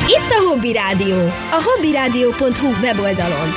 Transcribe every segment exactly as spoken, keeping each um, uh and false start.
Itt a Hobby Rádió, a hobbyrádió pont hu weboldalon.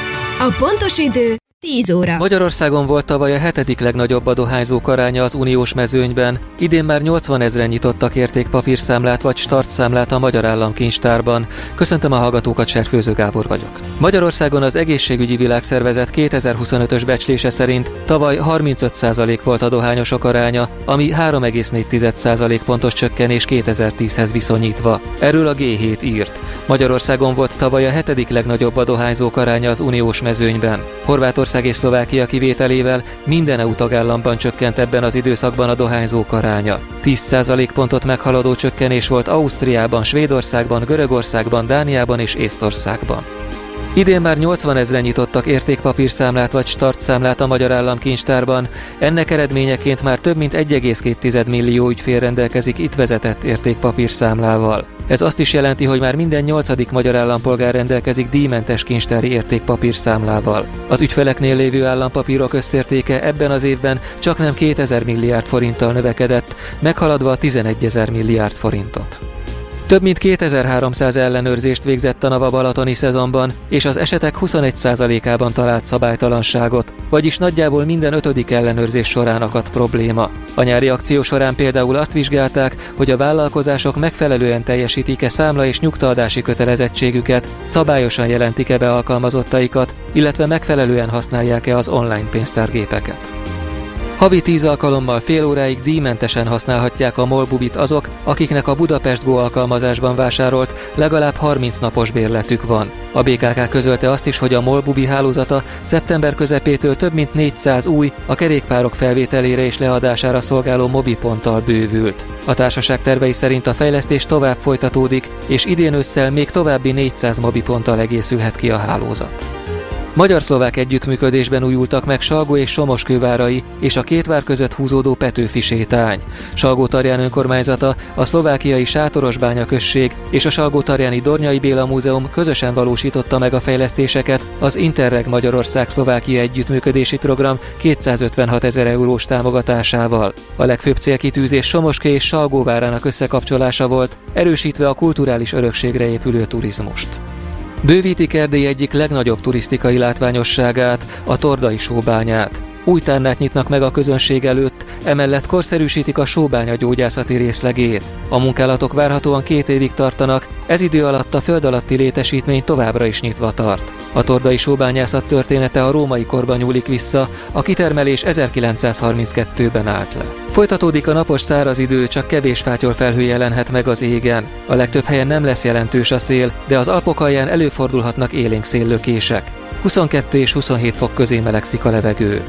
A pontos idő tíz óra. Magyarországon volt tavaly a hetedik legnagyobb a dohányzók aránya az uniós mezőnyben. Idén már nyolcvanezren nyitottak értékpapírszámlát vagy startszámlát a Magyar Államkincstárban. Köszöntöm a hallgatókat, Serfőző Gábor vagyok. Magyarországon az Egészségügyi Világszervezet kétezer-huszonötös becslése szerint tavaly harmincöt százalék volt a dohányosok aránya, ami három egész négy százalékpontos csökkenés kétezer-tízhez viszonyítva. Erről a gé hét írt. Magyarországon volt tavaly a hetedik legnagyobb a dohányzók aránya az uniós mezőnyben. Horvátország és Szlovákia kivételével minden é u tagállamban csökkent ebben az időszakban a dohányzók aránya. tíz százalékpontot meghaladó csökkenés volt Ausztriában, Svédországban, Görögországban, Dániában és Észtországban. Idén már nyolcvanezren nyitottak értékpapírszámlát vagy startszámlát a Magyar Államkincstárban, ennek eredményeként már több mint egy egész két millió ügyfél rendelkezik itt vezetett értékpapírszámlával. Ez azt is jelenti, hogy már minden nyolcadik magyar állampolgár rendelkezik díjmentes kincstári értékpapírszámlával. Az ügyfeleknél lévő állampapírok összértéke ebben az évben csaknem kétezer milliárd forinttal növekedett, meghaladva a tizenegyezer milliárd forintot. Több mint kétezer-háromszáz ellenőrzést végzett a Nava-Balatoni szezonban, és az esetek huszonegy százalékában talált szabálytalanságot, vagyis nagyjából minden ötödik ellenőrzés során akadt probléma. A nyári akció során például azt vizsgálták, hogy a vállalkozások megfelelően teljesítik-e számla- és nyugtaadási kötelezettségüket, szabályosan jelentik-e be alkalmazottaikat, illetve megfelelően használják-e az online pénztárgépeket. Havi tíz alkalommal fél óráig díjmentesen használhatják a Molbubit azok, akiknek a Budapest Go alkalmazásban vásárolt legalább harminc napos bérletük van. A bé ká ká közölte azt is, hogy a Molbubi hálózata szeptember közepétől több mint négyszáz új, a kerékpárok felvételére és leadására szolgáló mobiponttal bővült. A társaság tervei szerint a fejlesztés tovább folytatódik, és idén ősszel még további négyszáz mobiponttal egészülhet ki a hálózat. Magyar-szlovák együttműködésben újultak meg Salgó és Somoskővárai és a két vár között húzódó Petőfi sétány. Salgótarján önkormányzata, a szlovákiai Sátorosbánya község és a Salgótarjáni Dornyai Béla Múzeum közösen valósította meg a fejlesztéseket az Interreg Magyarország-Szlovákia együttműködési program kétszázötvenhat ezer eurós támogatásával. A legfőbb célkitűzés Somoskő és Salgó várának összekapcsolása volt, erősítve a kulturális örökségre épülő turizmust. Bővítik Erdély egyik legnagyobb turisztikai látványosságát, a Tordai sóbányát. Új tárnát nyitnak meg a közönség előtt, emellett korszerűsítik a sóbánya gyógyászati részlegét. A munkálatok várhatóan két évig tartanak, ez idő alatt a föld alatti létesítmény továbbra is nyitva tart. A tordai sóbányászat története a római korban nyúlik vissza, a kitermelés ezerkilencszázharminckettőben állt le. Folytatódik a napos száraz idő, csak kevés fátyolfelhő jelenhet meg az égen. A legtöbb helyen nem lesz jelentős a szél, de az Alpok alján előfordulhatnak élénk széllökések. huszonkettő és huszonhét fok közé melegszik a levegő.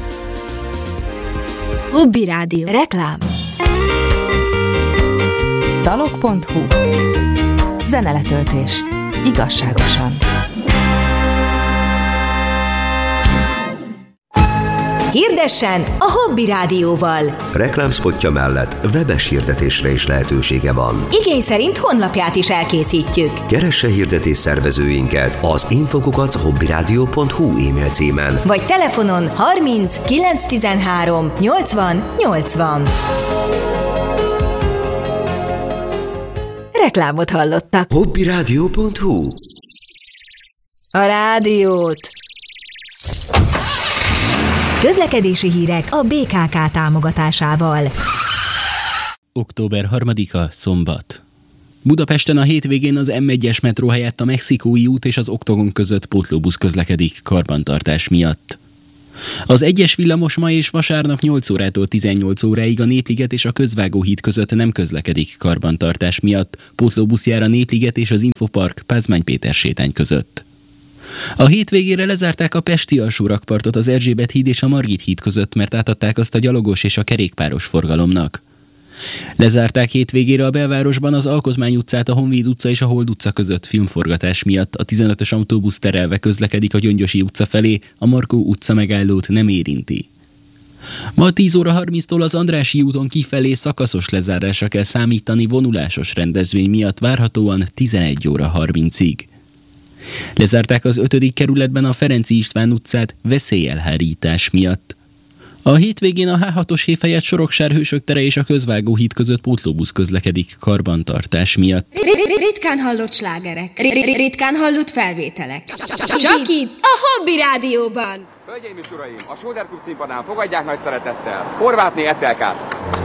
Hobby Rádió. Reklám. dalok pont hu. Zeneletöltés. Igazságosan. Hirdessen a Hobby Rádióval. Reklámszpotja mellett webes hirdetésre is lehetősége van. Igény szerint honlapját is elkészítjük. Keresse hirdetés szervezőinket az infokukat hobbyrádió pont hu e-mail címen. Vagy telefonon harminc kilencszáztizenhárom nyolcvan nyolcvan. Reklámot hallottak. hobbyrádió pont hu. A rádiót. Közlekedési hírek a bé ká ká támogatásával. október harmadika, szombat. Budapesten a hétvégén az em egyes metró helyett a Mexikói út és az Oktogon között pótlóbusz közlekedik karbantartás miatt. Az egyes villamos ma és vasárnap nyolc órától tizennyolc óráig a Népliget és a Közvágóhíd között nem közlekedik karbantartás miatt, pótlóbusz jár a Népliget és az Infopark Pázmány Péter sétány között. A hétvégére lezárták a pesti alsórakpartot az Erzsébet híd és a Margit híd között, mert átadták azt a gyalogos és a kerékpáros forgalomnak. Lezárták hétvégére a belvárosban az Alkozmány utcát, a Honvéd utca és a Hold utca között filmforgatás miatt. A tizenötös autóbusz terelve közlekedik a Gyöngyösi utca felé, a Markó utca megállót nem érinti. Ma tíz óra harminctól az Andrássy úton kifelé szakaszos lezárásra kell számítani vonulásos rendezvény miatt, várhatóan tizenegy óra harmincig. Lezárták az ötödik kerületben a Ferenci István utcát veszélyelhárítás miatt. A hétvégén a há hatos hév helyett Soroksári-Hősök tere és a Közvágó híd között pótlóbusz közlekedik karbantartás miatt. Ritkán hallott slágerek, ritkán hallott felvételek. Csak itt, a Hobby Rádióban. Hölgyeim és uraim, a Sóder Klub színpadán fogadják nagy szeretettel Horvátné Etelkát.